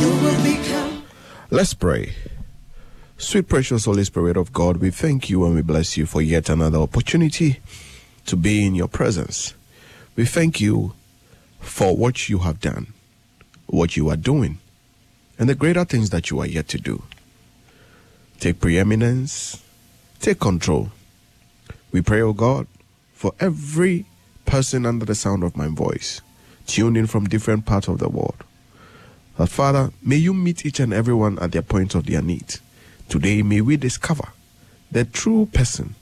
Let's pray. Sweet precious Holy Spirit of God, we thank you and we bless you for yet another opportunity to be in your presence. We thank you for what you have done, what you are doing, and the greater things that you are yet to do. Take preeminence, take control. We pray, O God, for every person under the sound of my voice, tuned in from different parts of the world. But Father, may you meet each and everyone at their point of their need. Today, may we discover the true person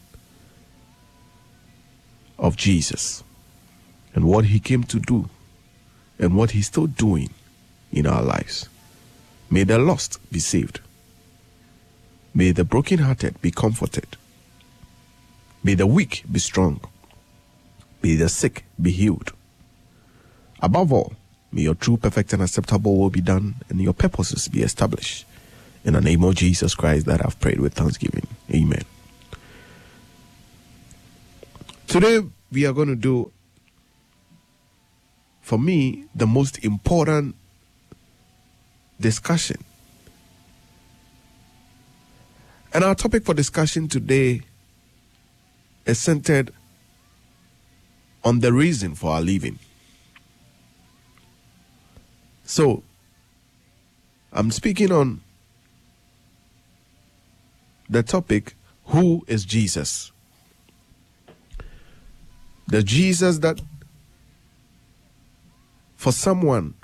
of Jesus and what he came to do and what he's still doing in our lives. May the lost be saved. May the brokenhearted be comforted. May the weak be strong. May the sick be healed. Above all, may your true, perfect, and acceptable will be done and your purposes be established. In the name of Jesus Christ that I've prayed with thanksgiving. Amen. Today we are going to do, for me, the most important discussion. And our topic for discussion today is centered on the reason for our living. So, I'm speaking on the topic, who is Jesus? The Jesus that for someone,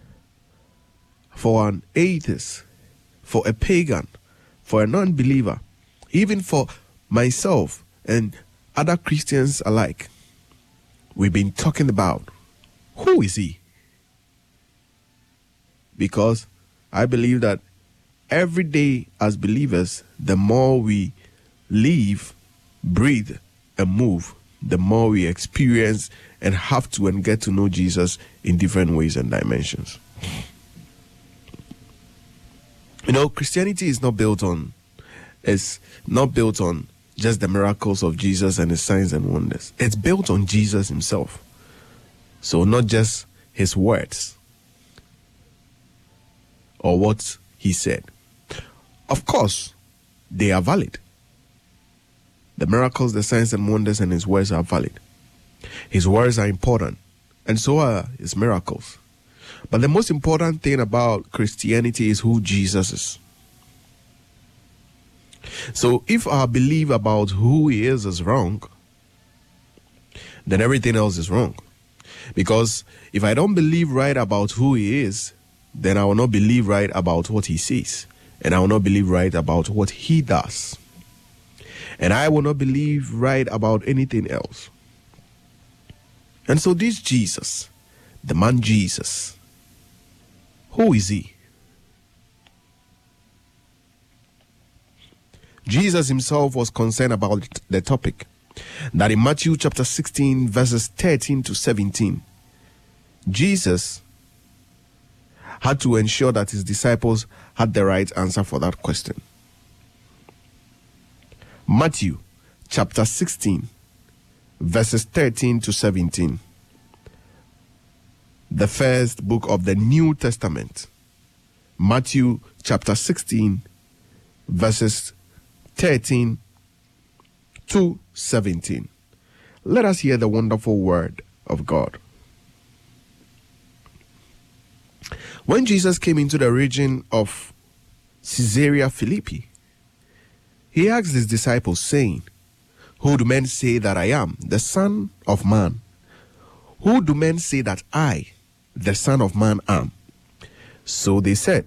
for an atheist, for a pagan, for a non-believer, even for myself and other Christians alike, we've been talking about, who is he? Because I believe that every day as believers, the more we live, breathe, and move, the more we experience and have to and get to know Jesus in different ways and dimensions. You know, Christianity is not built on just the miracles of Jesus and his signs and wonders. It's built on Jesus himself. So not just his words or what he said. Of course, they are valid. The miracles, the signs and wonders and his words are valid. His words are important, and so are his miracles. But the most important thing about Christianity is who Jesus is. So if our belief about who he is wrong, then everything else is wrong. Because if I don't believe right about who he is, then I will not believe right about what he says. And I will not believe right about what he does. And I will not believe right about anything else. And so this Jesus, the man Jesus, who is he? Jesus himself was concerned about the topic. That in Matthew chapter 16 verses 13 to 17, Jesus had to ensure that his disciples had the right answer for that question. Matthew chapter 16 verses 13 to 17. The first book of the New Testament. Matthew chapter 16 verses 13 to 17. Let us hear the wonderful word of God. When Jesus came into the region of Caesarea Philippi, he asked his disciples, saying, "Who do men say that I am, the Son of Man? Who do men say that I, the Son of Man, am?" So they said,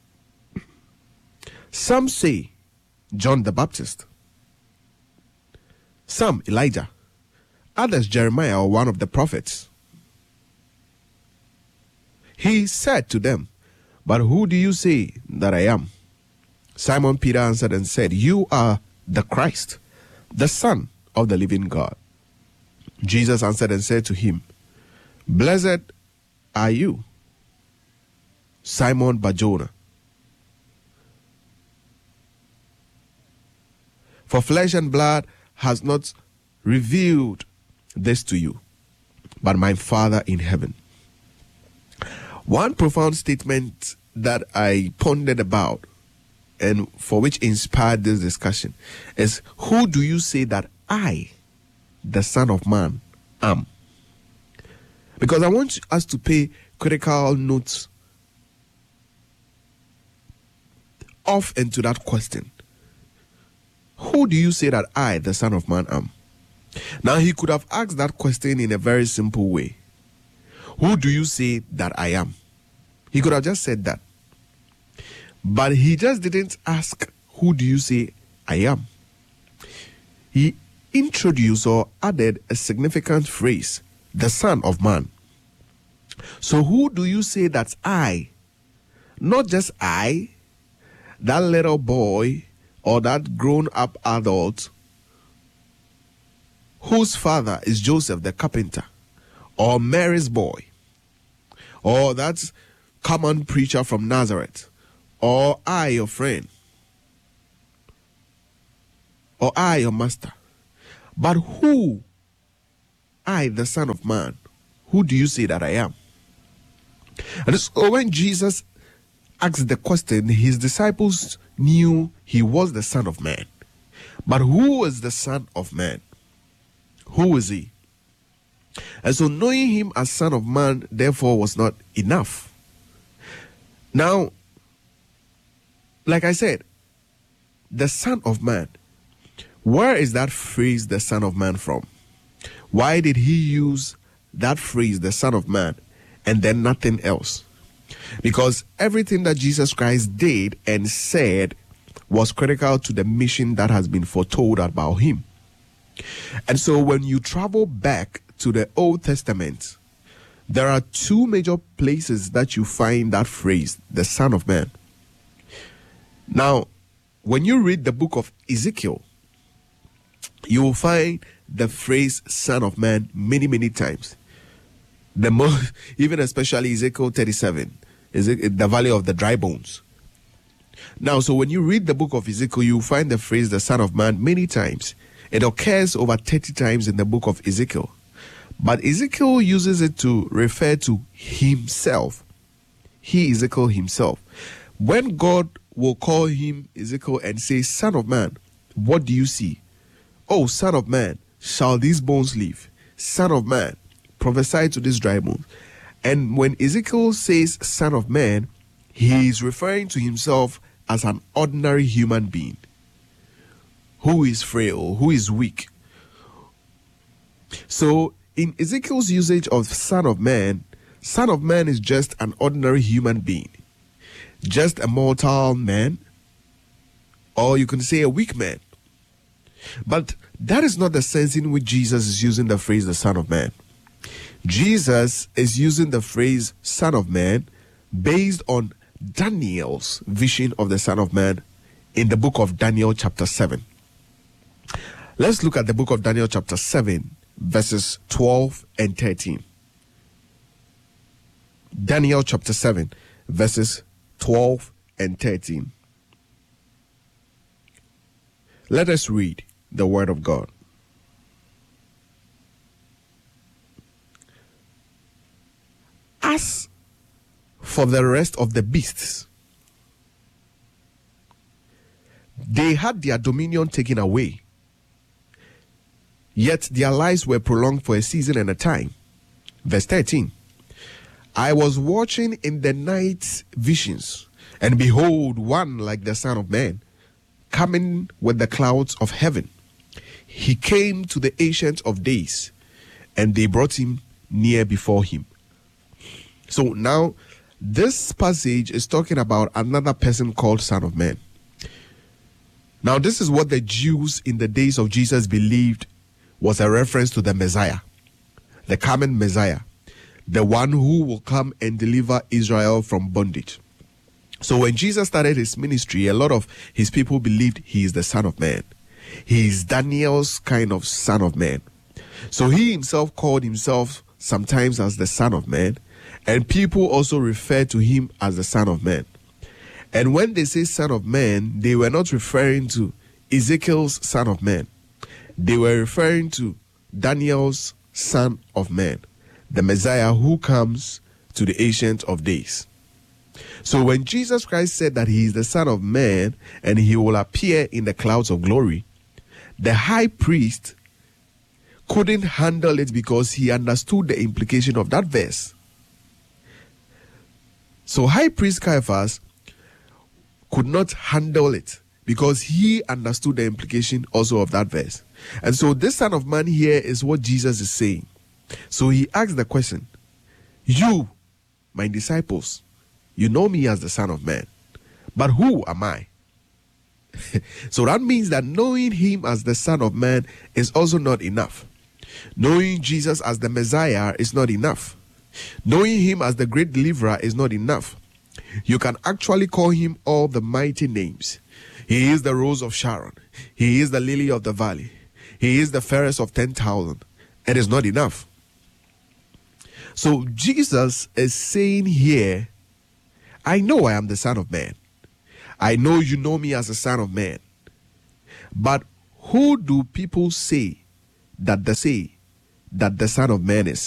"Some say John the Baptist, some Elijah, others Jeremiah or one of the prophets." He said to them, "But who do you say that I am?" Simon Peter answered and said, "You are the Christ, the Son of the living God." Jesus answered and said to him, "Blessed are you, Simon Bar-Jonah, for flesh and blood has not revealed this to you, but my Father in heaven." One profound statement that I pondered about and for which inspired this discussion is, who do you say that I, the Son of Man, am? Because I want us to pay critical notes off into that question. Who do you say that I, the Son of Man, am? Now, he could have asked that question in a very simple way. Who do you say that I am? He could have just said that. But he just didn't ask, who do you say I am? He introduced or added a significant phrase, the Son of Man. So who do you say that I, not just I, that little boy or that grown-up adult whose father is Joseph the carpenter, or Mary's boy, or that common preacher from Nazareth, or I, your friend, or I, your master. But who, I, the Son of Man, who do you say that I am? And so when Jesus asked the question, his disciples knew he was the Son of Man. But who is the Son of Man? Who is he? And so knowing him as Son of Man, therefore, was not enough. Now, like I said, the Son of Man, where is that phrase, the Son of Man, from? Why did he use that phrase, the Son of Man, and then nothing else? Because everything that Jesus Christ did and said was critical to the mission that has been foretold about him. And so when you travel back to the Old Testament, there are two major places that you find that phrase, the Son of Man. Now, when you read the book of Ezekiel, you will find the phrase Son of Man many, many times. Even especially Ezekiel 37, the valley of the dry bones. Now, so when you read the book of Ezekiel, you will find the phrase the Son of Man many times. It occurs over 30 times in the book of Ezekiel. But Ezekiel uses it to refer to himself. He, Ezekiel, himself. When God will call him, Ezekiel, and say, Son of Man, what do you see? Oh, Son of Man, shall these bones live? Son of Man, prophesy to these dry bones. And when Ezekiel says Son of Man, he is referring to himself as an ordinary human being who is frail, who is weak. So in Ezekiel's usage of Son of Man is just an ordinary human being, just a mortal man, or you can say a weak man. But that is not the sense in which Jesus is using the phrase the Son of Man. Jesus is using the phrase Son of Man based on Daniel's vision of the Son of Man in the book of Daniel chapter 7. Let's look at the book of Daniel chapter 7, verses 12 and 13. Daniel chapter 7, verses 12 and 13. Let us read the word of God. As for the rest of the beasts, they had their dominion taken away, yet their lives were prolonged for a season and a time. Verse 13. I was watching in the night visions, and behold, one like the Son of Man, coming with the clouds of heaven. He came to the Ancient of Days, and they brought him near before him. So now, this passage is talking about another person called Son of Man. Now, this is what the Jews in the days of Jesus believed was a reference to the Messiah, the coming Messiah, the one who will come and deliver Israel from bondage. So when Jesus started his ministry, a lot of his people believed he is the Son of Man. He is Daniel's kind of Son of Man. So he himself called himself sometimes as the Son of Man, and people also refer to him as the Son of Man. And when they say Son of Man, they were not referring to Ezekiel's Son of Man. They were referring to Daniel's Son of Man, the Messiah who comes to the Ancient of Days. So when Jesus Christ said that he is the Son of Man and he will appear in the clouds of glory, the high priest couldn't handle it because he understood the implication of that verse. So high priest Caiaphas could not handle it because he understood the implication also of that verse. And so this Son of Man here is what Jesus is saying. So he asks the question, you, my disciples, you know me as the Son of Man, but who am I? So that means that knowing him as the Son of Man is also not enough. Knowing Jesus as the Messiah is not enough. Knowing him as the great deliverer is not enough. You can actually call him all the mighty names. He is the rose of Sharon. He is the lily of the valley. He is the fairest of 10,000. It is not enough. So Jesus is saying here, I know I am the Son of Man. I know you know me as the Son of Man. But who do people say that the Son of Man is?